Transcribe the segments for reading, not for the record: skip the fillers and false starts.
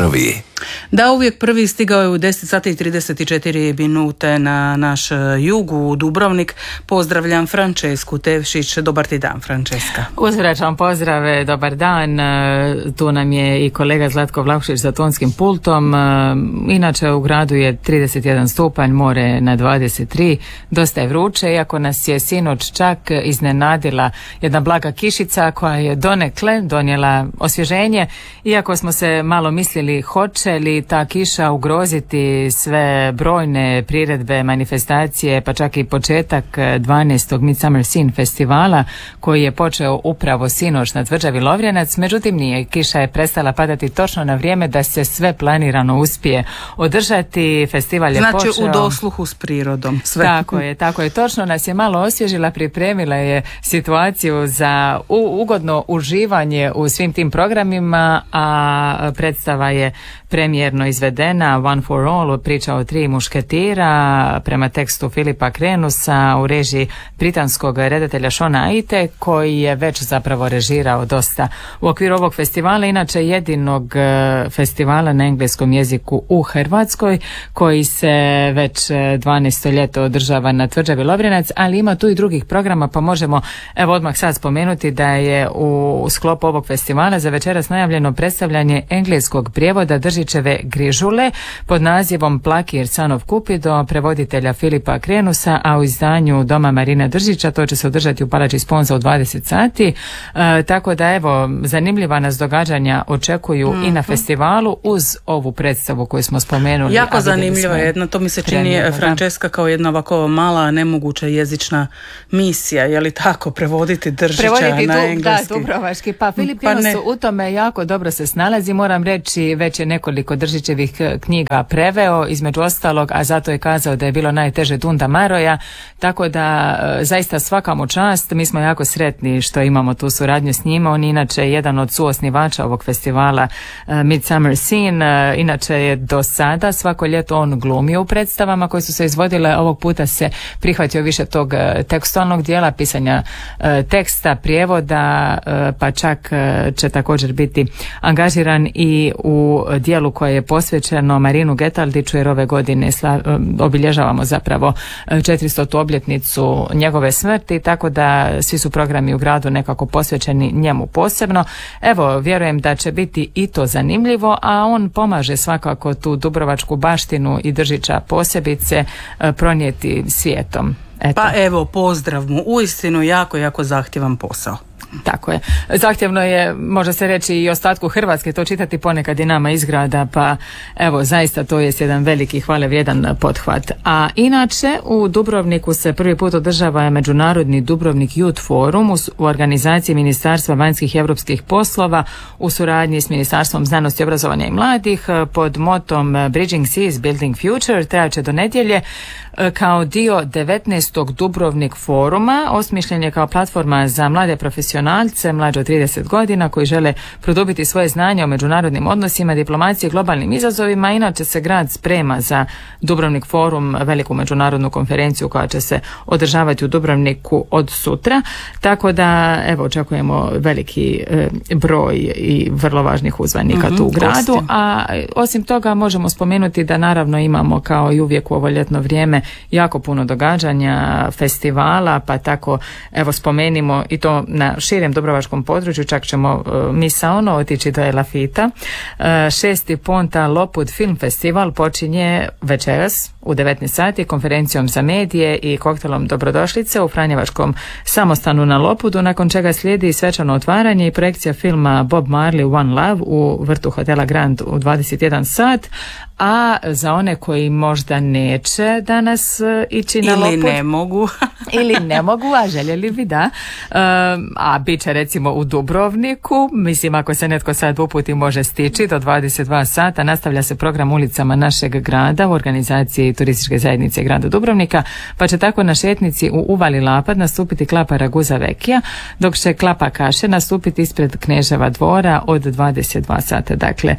prvi. Da, uvijek prvi stigao je u 10 sati i 34 minute na naš jug u Dubrovnik. Pozdravljam Francesku Tevšić. Dobar ti dan, Franceska. Uzvraćam pozdrave, dobar dan. Tu nam je i kolega Zlatko Vlahušić za tonskim pultom. Inače u gradu je 31 stupanj, more na 23. Dosta je vruće, iako nas je sinoć čak iznenadila jedna blaga kišica koja je donekle donijela osvježenje. Iako smo se malo mislili hoće li ta kiša ugroziti sve brojne priredbe, manifestacije, pa čak i početak 12. Midsummer Scene festivala koji je počeo upravo sinoć na tvrđavi Lovrijenac. Međutim nije, kiša je prestala padati točno na vrijeme da se sve planirano uspije održati. Festival je počeo. Znači u dosluhu s prirodom. Sve. Tako je, točno nas je malo osvježila, pripremila je situaciju za ugodno uživanje u svim tim programima, a predstava je premijerno izvedena, One for All, priča o 3 mušketira prema tekstu Filipa Krenusa u režiji britanskog redatelja Shona Aite, koji je već zapravo režirao dosta u okviru ovog festivala, inače jedinog festivala na engleskom jeziku u Hrvatskoj, koji se već 12. ljeto održava na tvrđavi Lovrijenac, ali ima tu i drugih programa, pa možemo evo odmah sad spomenuti da je u sklopu ovog festivala za večeras najavljeno predstavljanje engleskog prijevoda Držićeve Grižule pod nazivom Plakir Son of Cupido prevoditelja Filipa Krenusa, a u izdanju Doma Marina Držića. To će se održati u Palači Sponza u 20 sati. Tako da evo, zanimljiva nas događanja očekuju i na festivalu uz ovu predstavu koju smo spomenuli. Jako zanimljiva jedna, to mi se čini, Franceska, kao jedna ovako mala nemoguća jezična misija, je li tako, prevoditi Držića na engleski? Da, dubrovački. Pa Filip Krenus u tome jako dobro se snalazi, moram reći, već je nekoliko Držićevih knjiga preveo, između ostalog, a zato je kazao da je bilo najteže Dunda Maroja, tako da zaista svaka mu čast. Mi smo jako sretni što imamo tu suradnju s njima. On je inače jedan od suosnivača ovog festivala Midsummer Scene. Inače je do sada svako ljeto on glumio u predstavama koje su se izvodile. Ovog puta se prihvatio više tog tekstualnog dijela, pisanja teksta, prijevoda, pa čak će također biti angažiran i u dijelu koje je posvećeno Marinu Getaldiću, jer ove godine obilježavamo zapravo 400. obljetnicu njegove smrti, tako da svi su programi u gradu nekako posvećeni njemu posebno. Evo, vjerujem da će biti i to zanimljivo, a on pomaže svakako tu dubrovačku baštinu i Držića posebice pronijeti svijetom. Eto. Pa evo, pozdrav mu, uistinu jako zahtjevan posao. Tako je. Zahtjevno je, može se reći, i ostatku Hrvatske to čitati ponekad i nama iz grada, pa evo, zaista to je jedan veliki hvale vrijedan pothvat. A inače, u Dubrovniku se prvi put održava Međunarodni Dubrovnik Youth Forum u organizaciji Ministarstva vanjskih i europskih poslova u suradnji s Ministarstvom znanosti, obrazovanja i mladih pod motom Bridging Seas, Building Future. Trajaće do nedjelje kao dio 19. Dubrovnik foruma. Osmišljen je kao platforma za mlade profesionalce mlađe od 30 godina koji žele produbiti svoje znanje o međunarodnim odnosima, diplomaciji i globalnim izazovima. Inače se grad sprema za Dubrovnik forum, veliku međunarodnu konferenciju koja će se održavati u Dubrovniku od sutra. Tako da evo, očekujemo veliki broj i vrlo važnih uzvanika tu u gradu. A osim toga možemo spomenuti da naravno imamo, kao i uvijek u ovo ljetno vrijeme, jako puno događanja, festivala, pa tako evo spomenimo i to na širem dubrovačkom području. Čak ćemo misaono otići do Elafita. 6. Ponta Lopud Film Festival počinje večeras u 19 sati konferencijom za medije i koktelom dobrodošlice u Franjevačkom samostanu na Lopudu, nakon čega slijedi svečano otvaranje i projekcija filma Bob Marley One Love u vrtu hotela Grand u 21 sat. A za one koji možda neće danas ići na Lopud ili ne mogu, a željeli bi da, a bit će recimo u Dubrovniku, mislim ako se netko sad uputi može stići do 22 sata, nastavlja se program ulicama našeg grada u organizaciji Turističke zajednice grada Dubrovnika, pa će tako na šetnici u Uvali Lapad nastupiti Klapa Raguza Vekija, dok će Klapa Kaše nastupiti ispred Kneževa dvora od 22 sata. Dakle,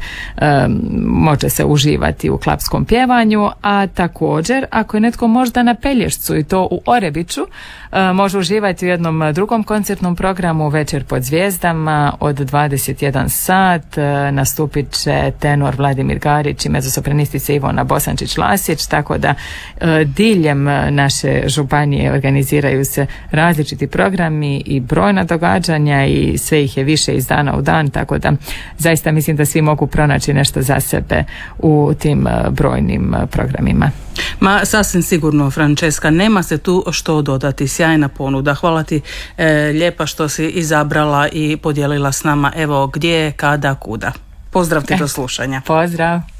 može se uživati u klapskom pjevanju, a također ako je netko možda na Pelješcu i to u Orebiću, može uživati u jednom drugom koncertnom programu programu Večer pod zvijezdama od 21 sat nastupit će tenor Vladimir Garić i mezzosopranistica Ivona Bosančić-Lasić, tako da diljem naše županije organiziraju se različiti programi i brojna događanja i sve ih je više iz dana u dan, tako da zaista mislim da svi mogu pronaći nešto za sebe u tim brojnim programima. Ma sasvim sigurno, Franceska, nema se tu što dodati, sjajna ponuda. Hvala ti lijepa što si izabrala i podijelila s nama evo gdje, kada, kuda. Pozdrav ti do slušanja. Pozdrav.